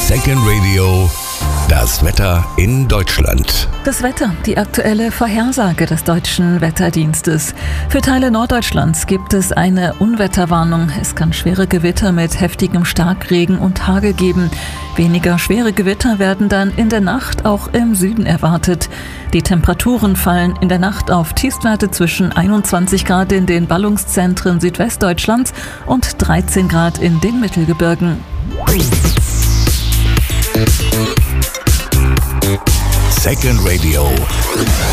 Second Radio, das Wetter in Deutschland. Das Wetter, die aktuelle Vorhersage des deutschen Wetterdienstes. Für Teile Norddeutschlands gibt es eine Unwetterwarnung. Es kann schwere Gewitter mit heftigem Starkregen und Hagel geben. Weniger schwere Gewitter werden dann in der Nacht auch im Süden erwartet. Die Temperaturen fallen in der Nacht auf Tiefstwerte zwischen 21 Grad in den Ballungszentren Südwestdeutschlands und 13 Grad in den Mittelgebirgen. Second Radio.